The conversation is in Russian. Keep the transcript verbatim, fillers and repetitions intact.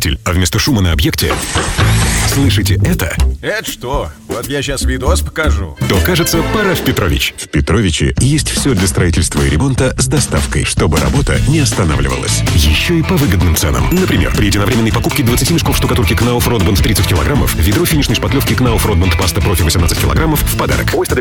слушатель, а вместо шума на объекте слышите это? Это что? Вот я сейчас видос покажу. То, кажется, пора в Петрович. В Петровиче есть все для строительства и ремонта с доставкой, чтобы работа не останавливалась. Еще и по выгодным ценам. Например, при единовременной покупке двадцати мешков штукатурки Knauf Rotband тридцать килограммов, ведро финишной шпатлевки Knauf Rotband паста профи восемнадцать килограммов в подарок.